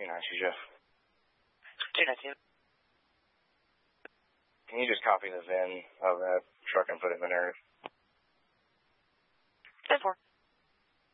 219, Jeff. 219. Can you just copy the VIN of that truck and put it in the narrative?